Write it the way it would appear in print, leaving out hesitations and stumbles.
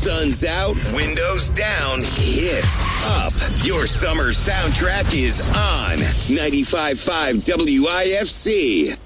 Sun's out, windows down, hits up. Your summer soundtrack is on 95.5 WIFC.